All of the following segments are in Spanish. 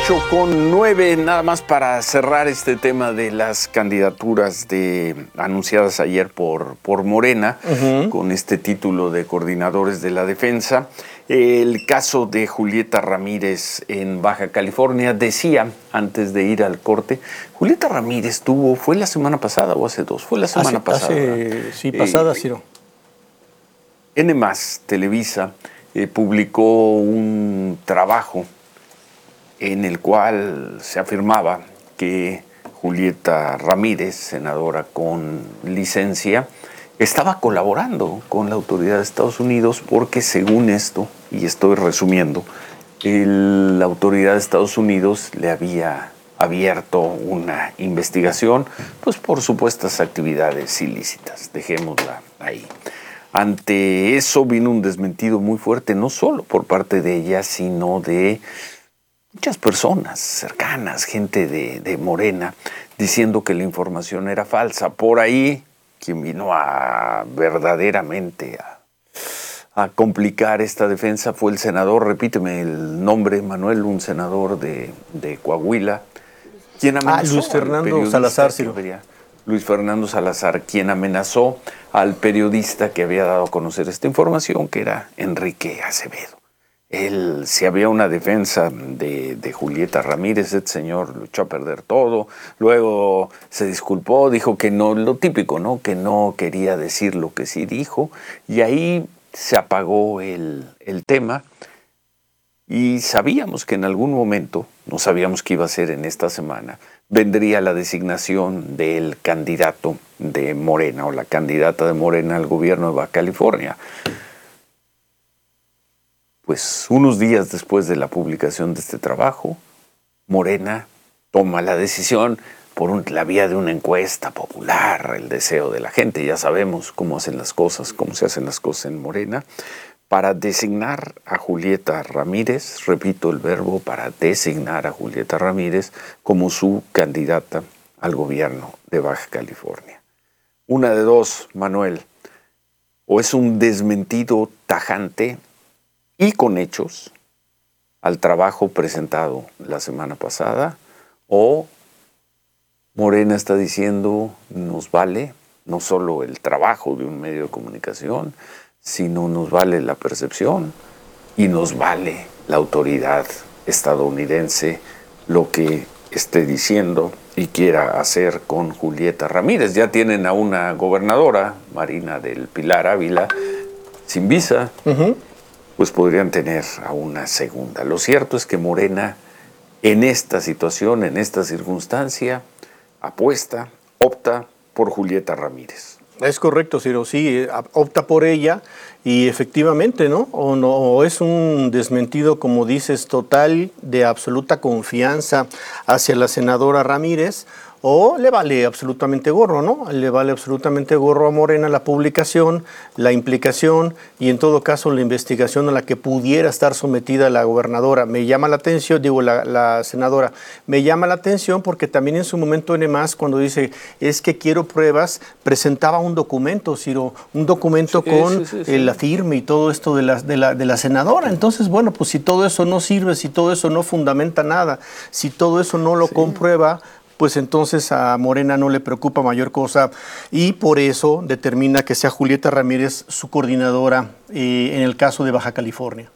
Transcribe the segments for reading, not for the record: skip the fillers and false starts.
8:09, nada más para cerrar este tema de las candidaturas anunciadas ayer por Morena, con este título de coordinadores de la defensa. El caso de Julieta Ramírez en Baja California, decía antes de ir al corte, Julieta Ramírez fue la semana pasada o hace dos, fue la semana pasada. Pasada, Ciro. N+, Televisa, publicó un trabajo en el cual se afirmaba que Julieta Ramírez, senadora con licencia, estaba colaborando con la autoridad de Estados Unidos porque, según esto, y estoy resumiendo, la autoridad de Estados Unidos le había abierto una investigación pues por supuestas actividades ilícitas. Dejémosla ahí. Ante eso vino un desmentido muy fuerte, no solo por parte de ella, sino de muchas personas cercanas, gente de Morena, diciendo que la información era falsa. Por ahí, quien vino a verdaderamente a complicar esta defensa fue el senador, repíteme el nombre, Manuel, un senador de Coahuila, quien amenazó Luis Fernando Salazar, Ciro. Luis Fernando Salazar, quien amenazó al periodista que había dado a conocer esta información, que era Enrique Acevedo. Si había una defensa de Julieta Ramírez, este señor lo echó a perder todo, luego se disculpó, dijo que no, lo típico, ¿no? Que no quería decir lo que sí dijo, y ahí se apagó el tema, y sabíamos que en algún momento, no sabíamos qué iba a ser en esta semana, vendría la designación del candidato de Morena, o la candidata de Morena al gobierno de Baja California. Pues unos días después de la publicación de este trabajo, Morena toma la decisión por la vía de una encuesta popular, el deseo de la gente. Ya sabemos cómo hacen las cosas, cómo se hacen las cosas en Morena, para designar a Julieta Ramírez, repito el verbo, para designar a Julieta Ramírez como su candidata al gobierno de Baja California. Una de dos, Manuel, o es un desmentido tajante y con hechos al trabajo presentado la semana pasada, o Morena está diciendo nos vale no solo el trabajo de un medio de comunicación, sino nos vale la percepción y nos vale la autoridad estadounidense lo que esté diciendo y quiera hacer con Julieta Ramírez. Ya tienen a una gobernadora, Marina del Pilar Ávila, sin visa. Pues podrían tener a una segunda. Lo cierto es que Morena, en esta situación, en esta circunstancia, opta por Julieta Ramírez. Es correcto, Ciro, sí, opta por ella y efectivamente, ¿no? O es un desmentido, como dices, total, de absoluta confianza hacia la senadora Ramírez, o le vale absolutamente gorro, ¿no? Le vale absolutamente gorro a Morena la publicación, la implicación y en todo caso la investigación a la que pudiera estar sometida la gobernadora. Me llama la atención, la senadora, me llama la atención porque también en su momento N+, cuando dice, es que quiero pruebas, presentaba un documento, Ciro, un documento con la firma y todo esto de la senadora. Entonces, bueno, pues si todo eso no sirve, si todo eso no fundamenta nada, si todo eso no lo comprueba, pues entonces a Morena no le preocupa mayor cosa y por eso determina que sea Julieta Ramírez su coordinadora en el caso de Baja California.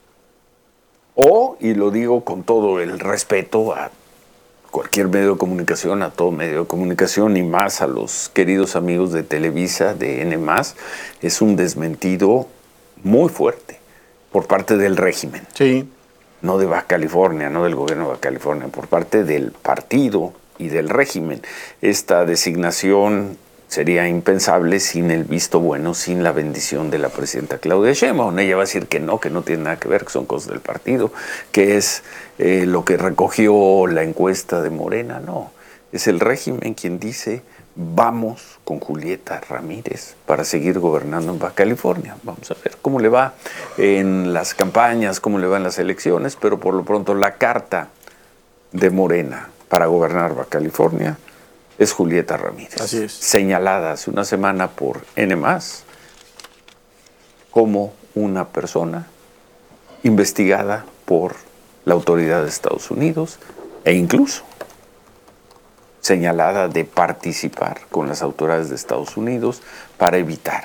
Y lo digo con todo el respeto a cualquier medio de comunicación, a todo medio de comunicación y más a los queridos amigos de Televisa, de N+, es un desmentido muy fuerte por parte del régimen. Sí. No de Baja California, no del gobierno de Baja California, por parte del partido y del régimen. Esta designación sería impensable sin el visto bueno, sin la bendición de la presidenta Claudia Sheinbaum. Ella va a decir que no tiene nada que ver, que son cosas del partido, que es lo que recogió la encuesta de Morena. No, es el régimen quien dice vamos con Julieta Ramírez para seguir gobernando en Baja California. Vamos a ver cómo le va en las campañas, cómo le va en las elecciones, pero por lo pronto la carta de Morena para gobernar Baja California es Julieta Ramírez. Así es. Señalada hace una semana por N+, como una persona investigada por la autoridad de Estados Unidos e incluso señalada de participar con las autoridades de Estados Unidos para evitar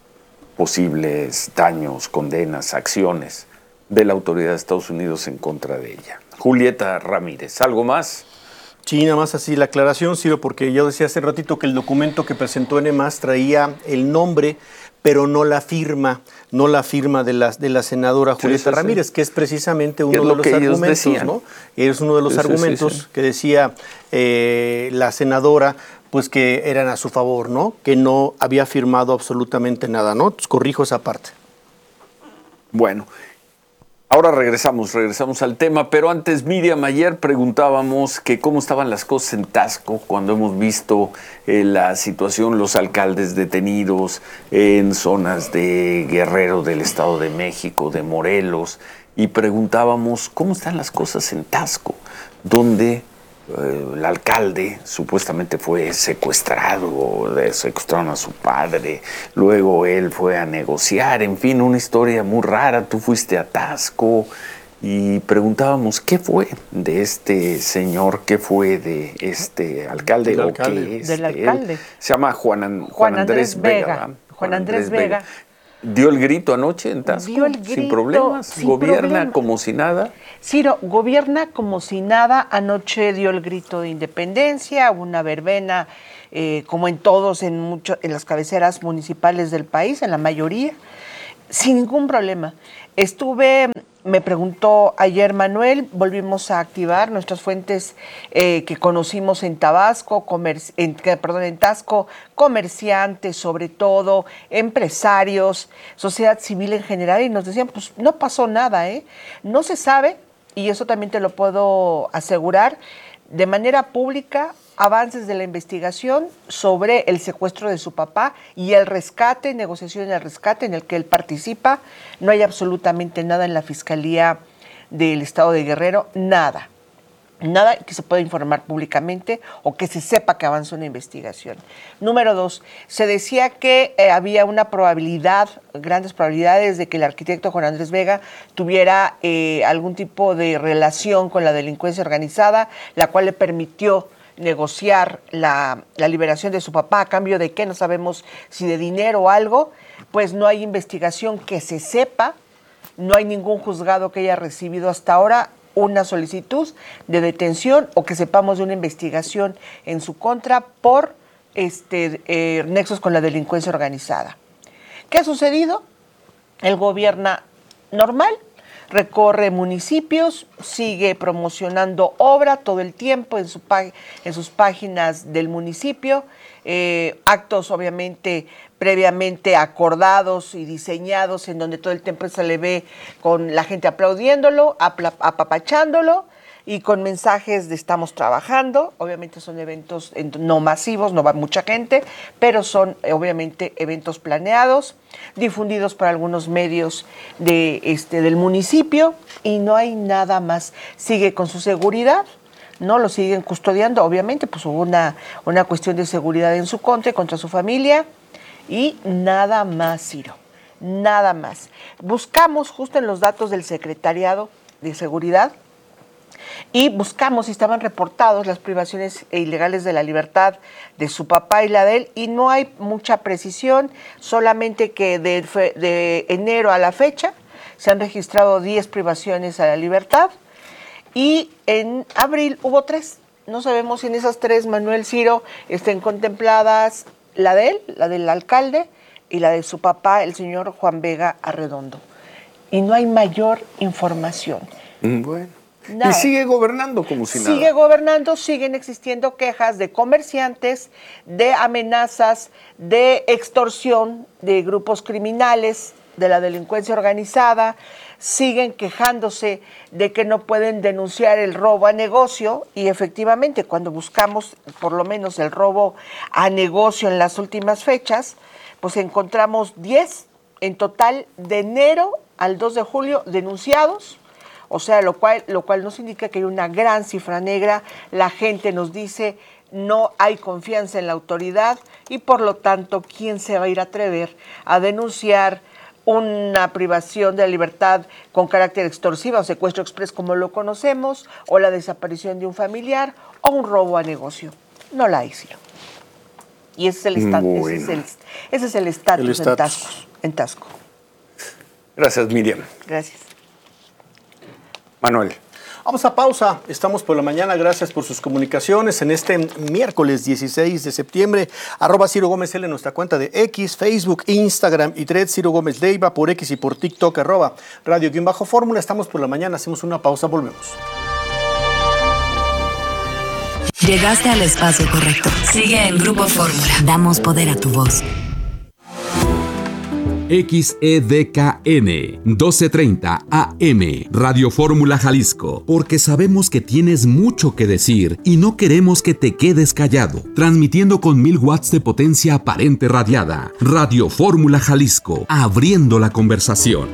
posibles daños, condenas, acciones de la autoridad de Estados Unidos en contra de ella. Julieta Ramírez, ¿algo más? Sí, nada más así la aclaración, Ciro, porque yo decía hace ratito que el documento que presentó N+, traía el nombre, pero no la firma de la senadora Julieta Ramírez, que es precisamente uno de los argumentos, ¿no? Es uno de los argumentos que decía la senadora, pues que eran a su favor, ¿no? Que no había firmado absolutamente nada, ¿no? Entonces, corrijo esa parte. Bueno, ahora regresamos al tema, pero antes, Miriam, ayer preguntábamos que cómo estaban las cosas en Taxco cuando hemos visto la situación, los alcaldes detenidos en zonas de Guerrero, del Estado de México, de Morelos, y preguntábamos cómo están las cosas en Taxco, donde el alcalde supuestamente fue secuestrado, secuestraron a su padre, luego él fue a negociar, en fin, una historia muy rara. Tú fuiste a Taxco y preguntábamos qué fue de este señor, qué fue de este alcalde, del o alcalde. qué es del de alcalde. Él. Se llama Juan Andrés Vega. Juan Andrés Vega. Dio el grito anoche en Taxco, Dio el grito, sin problemas, gobierna como si nada. Ciro, gobierna como si nada. Anoche dio el grito de independencia, una verbena, como en todos, en las cabeceras municipales del país, en la mayoría, sin ningún problema. Me preguntó ayer Manuel, volvimos a activar nuestras fuentes que conocimos en Tabasco, en Taxco, comerciantes sobre todo, empresarios, sociedad civil en general, y nos decían, pues no pasó nada, no se sabe, y eso también te lo puedo asegurar, de manera pública, avances de la investigación sobre el secuestro de su papá y el rescate, negociación del rescate en el que él participa. No hay absolutamente nada en la Fiscalía del Estado de Guerrero, nada que se pueda informar públicamente o que se sepa que avanzó una investigación. Número 2, se decía que había una probabilidad, grandes probabilidades de que el arquitecto Juan Andrés Vega tuviera algún tipo de relación con la delincuencia organizada, la cual le permitió negociar la liberación de su papá, a cambio de qué, no sabemos si de dinero o algo. Pues no hay investigación que se sepa, no hay ningún juzgado que haya recibido hasta ahora una solicitud de detención o que sepamos de una investigación en su contra por nexos con la delincuencia organizada. ¿Qué ha sucedido? Él gobierna normal, recorre municipios, sigue promocionando obra todo el tiempo en sus páginas del municipio, actos obviamente previamente acordados y diseñados en donde todo el tiempo se le ve con la gente aplaudiéndolo, apapachándolo y con mensajes de estamos trabajando. Obviamente son eventos no masivos, no va mucha gente, pero son obviamente eventos planeados, difundidos por algunos medios del municipio, y no hay nada más. Sigue con su seguridad, no lo siguen custodiando, obviamente, pues hubo una cuestión de seguridad en su contra y contra su familia, y nada más, Ciro, nada más. Buscamos justo en los datos del Secretariado de Seguridad y buscamos si estaban reportados las privaciones ilegales de la libertad de su papá y la de él, y no hay mucha precisión, solamente que de enero a la fecha se han registrado 10 privaciones a la libertad, y en abril hubo 3. No sabemos si en esas 3, Manuel, Ciro, estén contempladas la de él, la del alcalde, y la de su papá, el señor Juan Vega Arredondo. Y no hay mayor información. Bueno. Nada. Y sigue gobernando como si nada. Sigue gobernando, siguen existiendo quejas de comerciantes, de amenazas, de extorsión de grupos criminales, de la delincuencia organizada, siguen quejándose de que no pueden denunciar el robo a negocio, y efectivamente cuando buscamos por lo menos el robo a negocio en las últimas fechas, pues encontramos 10 en total de enero al 2 de julio denunciados. O sea, lo cual nos indica que hay una gran cifra negra. La gente nos dice, no hay confianza en la autoridad, y por lo tanto, ¿quién se va a ir a atrever a denunciar una privación de la libertad con carácter extorsiva o secuestro exprés como lo conocemos, o la desaparición de un familiar, o un robo a negocio. No la hay, Ciro. Y ese es el estatus en Taxco. Gracias, Miriam. Gracias. Manuel. Vamos a pausa. Estamos por la mañana. Gracias por sus comunicaciones en este miércoles 16 de septiembre. @Ciro Gómez L en nuestra cuenta de X, Facebook, Instagram y Threads. Ciro Gómez Leiva por X y por TikTok. @Radio_Fórmula. Estamos por la mañana. Hacemos una pausa. Volvemos. Llegaste al espacio correcto. Sigue en Grupo Fórmula. Damos poder a tu voz. XEDKN 1230 AM Radio Fórmula Jalisco, porque sabemos que tienes mucho que decir y no queremos que te quedes callado. Transmitiendo con 1000 watts de potencia aparente radiada. Radio Fórmula Jalisco, abriendo la conversación.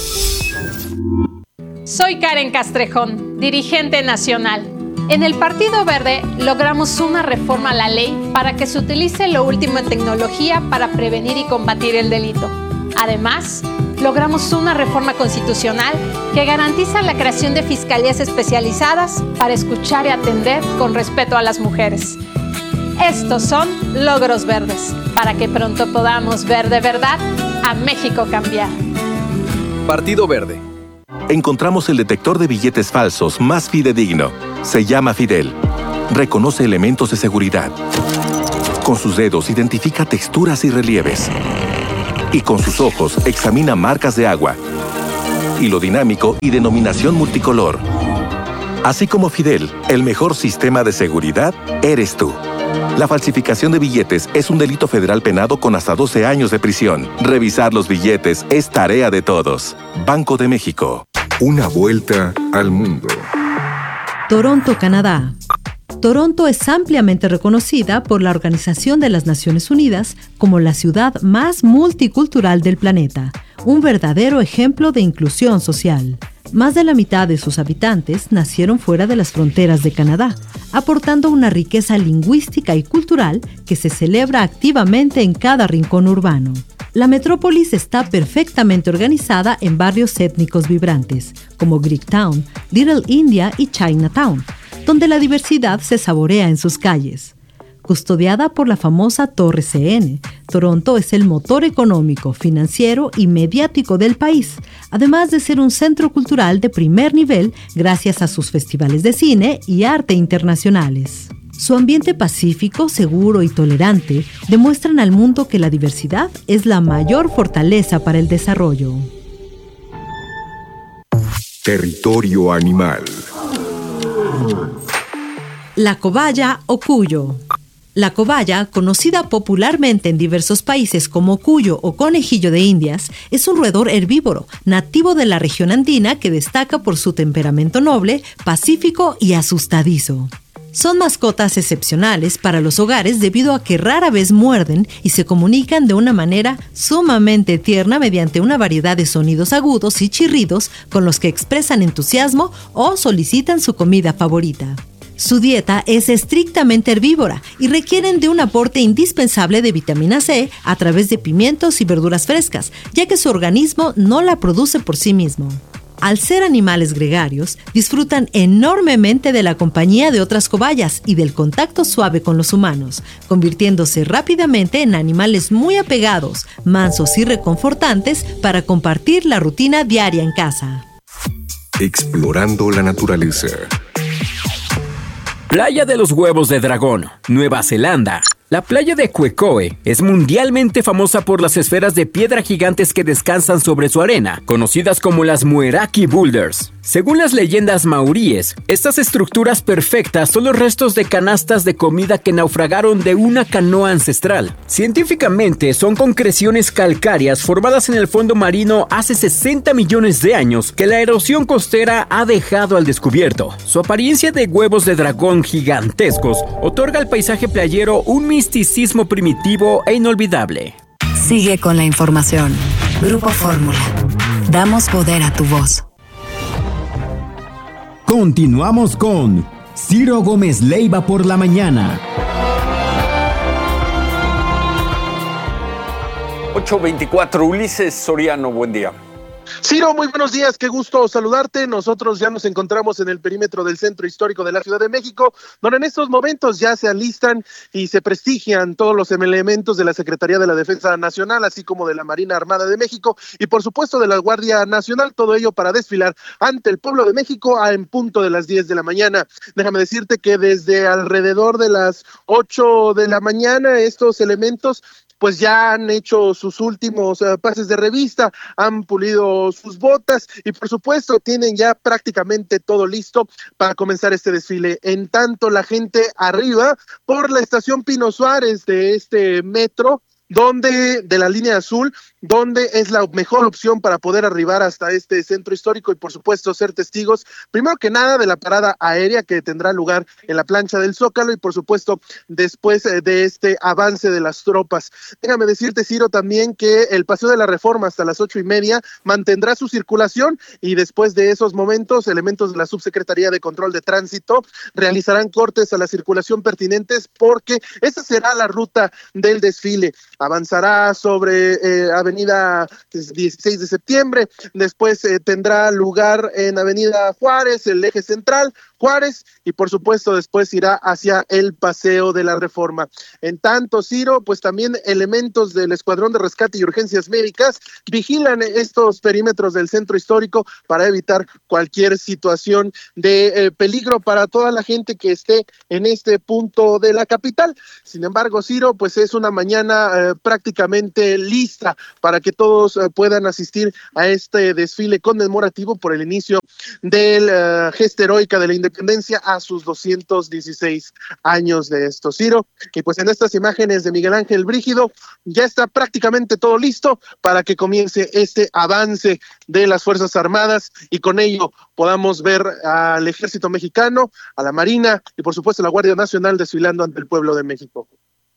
Soy Karen Castrejón, dirigente nacional. En el Partido Verde logramos una reforma a la ley para que se utilice lo último en tecnología para prevenir y combatir el delito. Además, logramos una reforma constitucional que garantiza la creación de fiscalías especializadas para escuchar y atender con respeto a las mujeres. Estos son logros verdes, para que pronto podamos ver de verdad a México cambiar. Partido Verde. Encontramos el detector de billetes falsos más fidedigno. Se llama Fidel. Reconoce elementos de seguridad. Con sus dedos identifica texturas y relieves. Y con sus ojos examina marcas de agua, hilo dinámico y denominación multicolor. Así como Fidel, el mejor sistema de seguridad eres tú. La falsificación de billetes es un delito federal penado con hasta 12 años de prisión. Revisar los billetes es tarea de todos. Banco de México. Una vuelta al mundo. Toronto, Canadá. Toronto es ampliamente reconocida por la Organización de las Naciones Unidas como la ciudad más multicultural del planeta, un verdadero ejemplo de inclusión social. Más de la mitad de sus habitantes nacieron fuera de las fronteras de Canadá, aportando una riqueza lingüística y cultural que se celebra activamente en cada rincón urbano. La metrópolis está perfectamente organizada en barrios étnicos vibrantes, como Greektown, Little India y Chinatown, donde la diversidad se saborea en sus calles. Custodiada por la famosa Torre CN, Toronto es el motor económico, financiero y mediático del país, además de ser un centro cultural de primer nivel gracias a sus festivales de cine y arte internacionales. Su ambiente pacífico, seguro y tolerante demuestran al mundo que la diversidad es la mayor fortaleza para el desarrollo. Territorio animal. La cobaya o cuyo. La cobaya, conocida popularmente en diversos países como cuyo o conejillo de Indias, es un roedor herbívoro, nativo de la región andina que destaca por su temperamento noble, pacífico y asustadizo. Son mascotas excepcionales para los hogares debido a que rara vez muerden y se comunican de una manera sumamente tierna mediante una variedad de sonidos agudos y chirridos con los que expresan entusiasmo o solicitan su comida favorita. Su dieta es estrictamente herbívora y requieren de un aporte indispensable de vitamina C a través de pimientos y verduras frescas, ya que su organismo no la produce por sí mismo. Al ser animales gregarios, disfrutan enormemente de la compañía de otras cobayas y del contacto suave con los humanos, convirtiéndose rápidamente en animales muy apegados, mansos y reconfortantes para compartir la rutina diaria en casa. Explorando la naturaleza. Playa de los Huevos de Dragón, Nueva Zelanda. La playa de Quecoe es mundialmente famosa por las esferas de piedra gigantes que descansan sobre su arena, conocidas como las Mueraki Boulders. Según las leyendas maoríes, estas estructuras perfectas son los restos de canastas de comida que naufragaron de una canoa ancestral. Científicamente, son concreciones calcáreas formadas en el fondo marino hace 60 millones de años que la erosión costera ha dejado al descubierto. Su apariencia de huevos de dragón gigantescos otorga al paisaje playero un misticismo primitivo e inolvidable. Sigue con la información. Grupo Fórmula. Damos poder a tu voz. Continuamos con Ciro Gómez Leiva por la mañana. 8:24, Ulises Soriano, buen día. Ciro, muy buenos días, qué gusto saludarte. Nosotros ya nos encontramos en el perímetro del Centro Histórico de la Ciudad de México, donde en estos momentos ya se alistan y se prestigian todos los elementos de la Secretaría de la Defensa Nacional, así como de la Marina Armada de México y por supuesto de la Guardia Nacional, todo ello para desfilar ante el pueblo de México en punto de las 10 de la mañana. Déjame decirte que desde alrededor de las 8 de la mañana estos elementos pues ya han hecho sus últimos pases de revista, han pulido sus botas y por supuesto tienen ya prácticamente todo listo para comenzar este desfile. En tanto, la gente arriba por la estación Pino Suárez de este metro, de la línea azul, donde es la mejor opción para poder arribar hasta este centro histórico y por supuesto ser testigos, primero que nada, de la parada aérea que tendrá lugar en la plancha del Zócalo y por supuesto después de este avance de las tropas. Déjame decirte, Ciro, también que el Paseo de la Reforma hasta las 8:30 mantendrá su circulación y después de esos momentos, elementos de la Subsecretaría de Control de Tránsito realizarán cortes a la circulación pertinentes porque esa será la ruta del desfile. Avanzará sobre Avenida 16 de septiembre, después tendrá lugar en Avenida Juárez, el eje central, Juárez, y por supuesto después irá hacia el Paseo de la Reforma. En tanto, Ciro, pues también elementos del Escuadrón de Rescate y Urgencias Médicas vigilan estos perímetros del centro histórico para evitar cualquier situación de peligro para toda la gente que esté en este punto de la capital. Sin embargo, Ciro, pues es una mañana prácticamente lista para que todos puedan asistir a este desfile conmemorativo por el inicio del gesta heroica de la independencia a sus 216 años de esto, Ciro. Y pues en estas imágenes de Miguel Ángel Brígido ya está prácticamente todo listo para que comience este avance de las Fuerzas Armadas y con ello podamos ver al Ejército Mexicano, a la Marina y por supuesto a la Guardia Nacional desfilando ante el pueblo de México.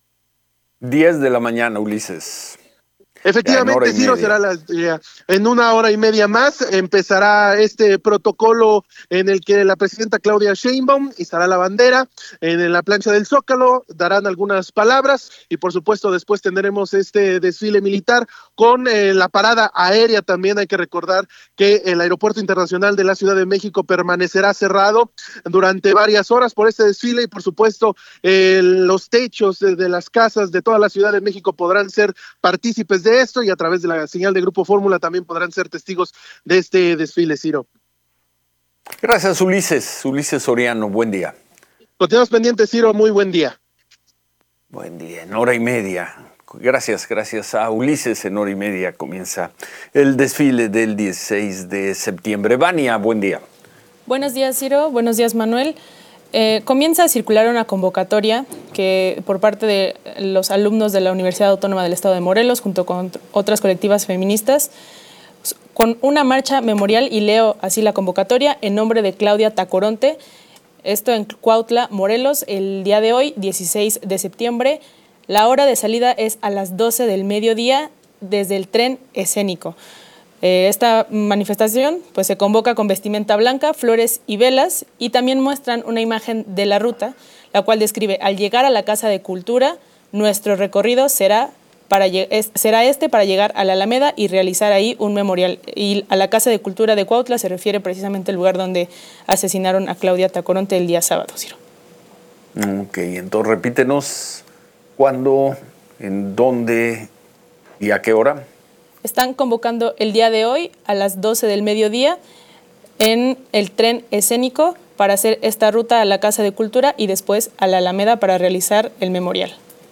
10 de la mañana, Ulises. Efectivamente, Ciro, será en 1 hora y media más. Empezará este protocolo en el que la presidenta Claudia Sheinbaum izará la bandera en la plancha del Zócalo, darán algunas palabras y por supuesto después tendremos este desfile militar con la parada aérea. También hay que recordar que el Aeropuerto Internacional de la Ciudad de México permanecerá cerrado durante varias horas por este desfile y por supuesto los techos de las casas de toda la Ciudad de México podrán ser partícipes de esto y a través de la señal de Grupo Fórmula también podrán ser testigos de este desfile, Ciro. Gracias, Ulises. Ulises Soriano, buen día. Continuamos pendientes, Ciro, muy buen día. Buen día, en 1 hora y media. Gracias a Ulises, en 1 hora y media comienza el desfile del 16 de septiembre. Vania, buen día. Buenos días, Ciro. Buenos días, Manuel. Comienza a circular una convocatoria que por parte de los alumnos de la Universidad Autónoma del Estado de Morelos, junto con otras colectivas feministas, con una marcha memorial, y leo así la convocatoria, en nombre de Claudia Tacoronte, esto en Cuautla, Morelos, el día de hoy, 16 de septiembre. La hora de salida es a las 12 del mediodía desde el tren escénico. Esta manifestación pues, se convoca con vestimenta blanca, flores y velas, y también muestran una imagen de la ruta, la cual describe: al llegar a la Casa de Cultura, nuestro recorrido será para llegar a la Alameda y realizar ahí un memorial. Y a la Casa de Cultura de Cuautla se refiere precisamente al lugar donde asesinaron a Claudia Tacoronte el día sábado, Ciro. Ok, entonces repítenos cuándo, en dónde y a qué hora. Están convocando el día de hoy a las 12 del mediodía en el tren escénico para hacer esta ruta a la Casa de Cultura y después a la Alameda para realizar el memorial.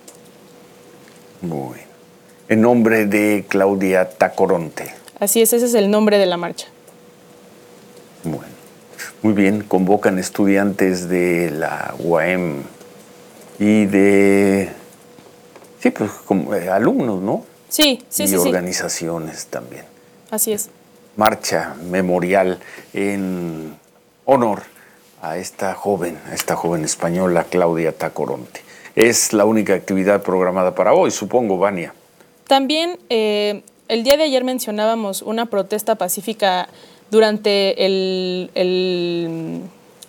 Bueno, en nombre de Claudia Tacoronte. Así es, ese es el nombre de la marcha. Bueno, muy bien, convocan estudiantes de la UAM y de, sí, pues como alumnos, ¿no? Sí. Y organizaciones también. Así es. Marcha memorial en honor a esta joven española, Claudia Tacoronte. Es la única actividad programada para hoy, supongo, Vania. También el día de ayer mencionábamos una protesta pacífica durante el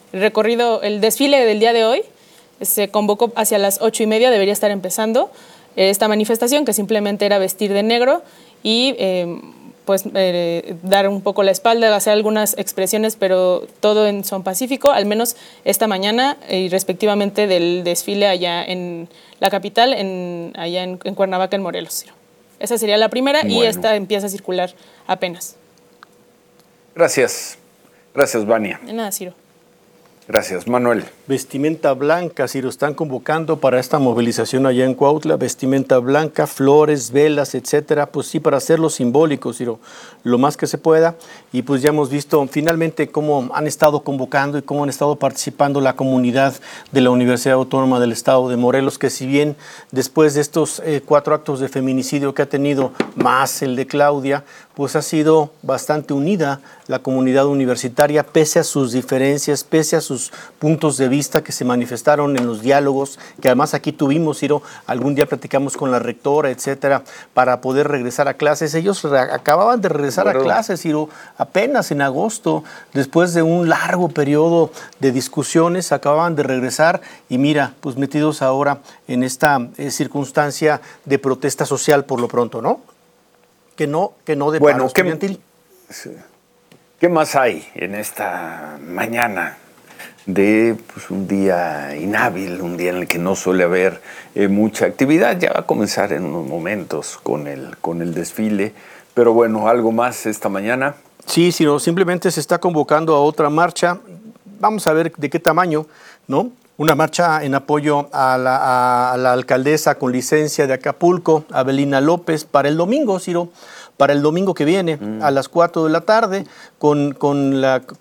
recorrido, el desfile del día de hoy. Se convocó hacia las 8:30, debería estar empezando. esta manifestación, que simplemente era vestir de negro y dar un poco la espalda, hacer algunas expresiones, pero todo en son pacífico, al menos esta mañana, y respectivamente del desfile allá en la capital, allá en Cuernavaca, en Morelos, Ciro. Esa sería la primera. Bueno. Y esta empieza a circular apenas. Gracias. Gracias, Vania. De nada, Ciro. Gracias, Manuel. Vestimenta blanca, Ciro, están convocando para esta movilización allá en Cuautla, vestimenta blanca, flores, velas, etcétera, pues sí, para hacerlo simbólico, Ciro, lo más que se pueda. Y pues ya hemos visto finalmente cómo han estado convocando y cómo han estado participando la comunidad de la Universidad Autónoma del Estado de Morelos, que si bien después de estos 4 actos de feminicidio que ha tenido, más el de Claudia, pues ha sido bastante unida la comunidad universitaria, pese a sus diferencias, pese a sus puntos de vista que se manifestaron en los diálogos, que además aquí tuvimos, Ciro, algún día platicamos con la rectora, etcétera, para poder regresar a clases. Ellos acababan de regresar a clases, Ciro, apenas en agosto, después de un largo periodo de discusiones, acababan de regresar y mira, pues metidos ahora en esta circunstancia de protesta social por lo pronto, ¿no? Que no de paro estudiantil. ¿Qué más hay en esta mañana de un día inhábil, un día en el que no suele haber mucha actividad? Ya va a comenzar en unos momentos con el desfile, pero bueno, ¿algo más esta mañana? Sí, sino simplemente se está convocando a otra marcha. Vamos a ver de qué tamaño, ¿no? Una marcha en apoyo a la alcaldesa con licencia de Acapulco, Abelina López, para el domingo, Ciro, para el domingo que viene, a las 4 de la tarde, con